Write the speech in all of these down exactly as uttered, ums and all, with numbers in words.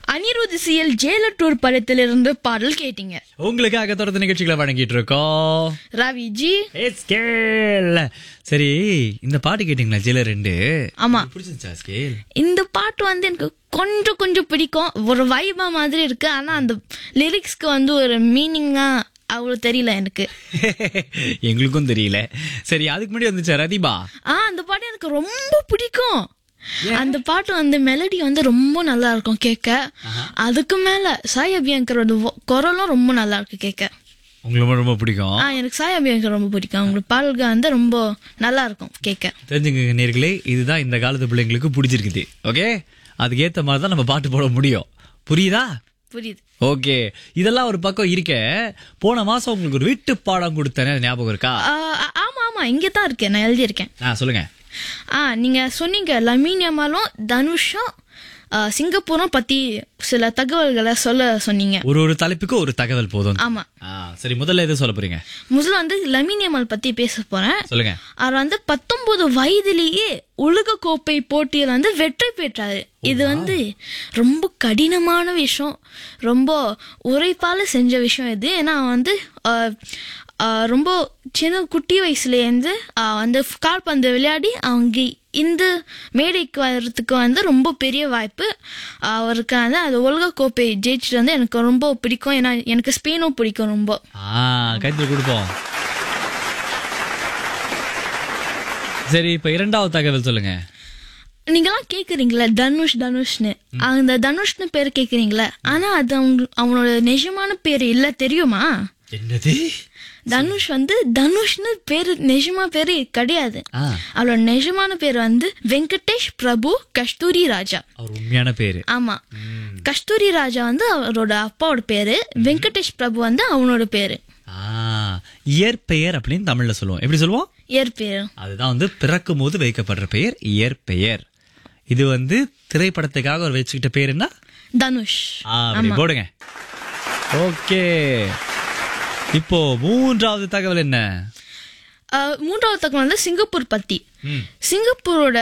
அனிருத் இசையில் Jailer tour படத்திலிருந்து பாடல் கேட்டீங்க. உங்களுக்காக தொடர்ந்து நிகழ்ச்சிகளை வழங்கிட்டு இருக்கோம் ரவி ஜி. ஸ்கேல். சரி, இந்த பாட்டு கேட்டீங்களா ஜெயிலர் ரெண்டு? ஆமா. பிடிச்சிருச்சா ஸ்கேல்? இந்த பாட்டு வந்து எனக்கு கொஞ்சம் கொஞ்சம் பிடிக்கும். ஒரு வைபா மாதிரி இருக்கு. ஆனா அந்த லிரிக்ஸ்க்கு வந்து ஒரு மீனிங்கா அவ்வளவு தெரியல எனக்கு. எங்களுக்கும் தெரியல. சரி, அதுக்கு முன்னாடி வந்துச்சா ரதிபா? ஆ, அந்த பாட்டு எனக்கு ரொம்ப பிடிக்கும். அந்த பாட்டு வந்து மெலடி வந்து ரொம்ப நல்லா இருக்கும் கேட்க. அதுக்கு மேல சாய் அபியங்கரோட குரலும் ரொம்ப நல்லா இருக்கு கேட்க. உங்களுக்கு ரொம்ப பிடிக்கும்? ஆ, எனக்கு சாய் அபியங்கர் ரொம்ப பிடிக்கும். உங்களுக்கு பாடல்கள் வந்து ரொம்ப நல்லா இருக்கும் கேட்க. தெரிஞ்சுங்க நேர்களே, இதுதான் இந்த காலத்து பிள்ளைங்களுக்கு பிடிச்சிருக்குது. ஓகே, அதுக்கு ஏத்த மாதிரி தான் நம்ம பாட்டு போட முடியும். புரியுதா? புரியுது. ஓகே, இதெல்லாம் ஒரு பக்கம் இருக்க. போன மாசம் உங்களுக்கு ஒரு வீட்டு பாடம் கொடுத்தேன், ஞாபகம் இருக்கா? ஆமா ஆமா, இங்கதான் இருக்கேன், நான் எழுதியிருக்கேன். ஆ, சொல்லுங்க. ஆ, நீங்க சொன்னீங்க லமீன் யமாலும் தனுஷும் சிங்கப்பூரும் பத்தி சில தகவல்களை சொல்ல சொன்னீங்க. ஒரு ஒரு தலைப்புக்கு ஒரு தகவல் போதும். ஆமா. சரி, முதல்ல எது சொல்ல போறீங்க? முதல்ல வந்து லமீன் யமால் பத்தி பேச போறேன். சொல்லுங்க. அவர் வந்து பத்தொன்பது வயதிலேயே உலக கோப்பை போட்டியில் வந்து வெற்றி பெற்றாரு. இது வந்து ரொம்ப கடினமான விஷயம், ரொம்ப உழைப்பால செஞ்ச விஷயம் இது. ஏன்னா வந்து ரொம்ப சின்ன குட்டி வயசுலேருந்து வந்து கால்பந்து விளையாடி அவங்க இந்த மேடைக்கு வர்றதுக்கு வந்து ரொம்ப பெரிய வாய்ப்பு அவருக்கு. வந்து அது உலக கோப்பை ஜெயிச்சுட்டு வந்து எனக்கு ரொம்ப பிடிக்கும். ஏன்னா எனக்கு ஸ்பெயினும் பிடிக்கும் ரொம்ப. கைது கொடுப்போம். சரி, இப்ப இரண்டாவது தகவல் சொல்லுங்க. நீங்கெல்லாம் கேக்குறீங்களா தனுஷ் தனுஷ்னு? அந்த தனுஷ்னு பேரு கேக்குறீங்களா? ஆனா அது அவங்க அவனோட நிஜமான பேரு இல்ல, தெரியுமா? என்னது? தனுஷ் வந்து தனுஷ்னு பேரு நிஜமா பேரு கிடையாது. அவளோட நிஜமான பேரு வந்து வெங்கடேஷ் பிரபு கஸ்தூரி ராஜா. அவர் உண்மையான பேரு. ஆமா, கஸ்தூரி ராஜா வந்து அவரோட அப்பாவோட பேரு, வெங்கடேஷ் பிரபு வந்து அவனோட பேரு. இயற்பெயர் அப்படின்னு தமிழ்ல சொல்லுவோம். எப்படி சொல்லுவோம்? இயற்பெயர். அதுதான் வந்து பிறக்கும் போது வைக்கப்படுற பெயர் இயற்பெயர். இது வந்து திரைப்படத்துக்காக ஒரு வச்சுக்கிட்ட பேர் என்ன? தனுஷ். போடுங்க. ஓகே, இப்போ மூன்றாவது தகவல் என்ன? மூன்றாவது தகவல் வந்து சிங்கப்பூர் பத்தி. சிங்கப்பூரோட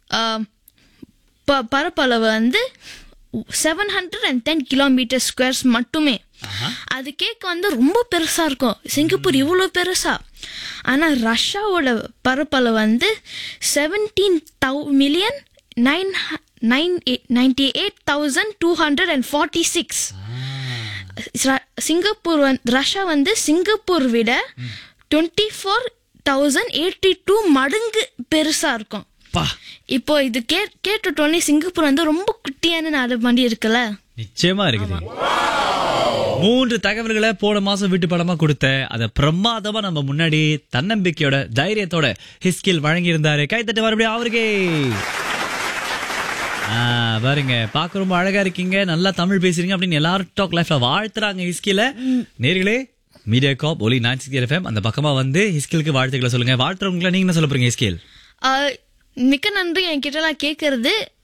பரப்பளவு வந்து seven hundred and ten kilometre squares மட்டுமே. அது கேட்க வந்து ரொம்ப பெருசா இருக்கும், சிங்கப்பூர் இவ்வளவு பெருசா. ஆனா ரஷ்யாவோட பரப்பளவு வந்து seventeen million nine nine ninety eight thousand two hundred and forty six. Singapore Russia வந்து சிங்கப்பூர் விட twenty four thousand eighty two மடங்கு பெருசா இருக்கும். இப்போ இது கேட்டுட்டோன்னே சிங்கப்பூர் வந்து ரொம்ப குட்டியான நாடு மாதிரி இருக்குல்ல? நிச்சயமா இருக்குது. மூன்று தகவல்களை போன மாசம் வீட்டு படமா கொடுத்த அத பிரமாதமா நம்ம முன்னாடி தன்னம்பிக்கையோட தைரியத்தோட ஹிஸ்கில் வழங்கி இருந்தாரு. கைத்தட்டு மறுபடியும் அவருக்கே. பாருங்க, பாக்க ரொம்ப அழகா இருக்கீங்க, நல்லா தமிழ் பேசுறீங்க அப்படின்னு எல்லாரும் டாக் லைஃப்ல வாழ்த்துறாங்க ஹிஸ்கில. நேர்களே, மீடியா காப் ஒலி நைன்டி சிக்ஸ் எஃப்எம் அந்த பக்கமா வந்து ஹிஸ்கிலுக்கு வாழ்த்துக்களை சொல்லுங்க. வாழ்த்துறவங்களை நீங்க என்ன சொல்ல போறீங்க ஹிஸ்கில்? மிக்க நன்றி என்கிட்ட எல்லாம் கேட்கறது.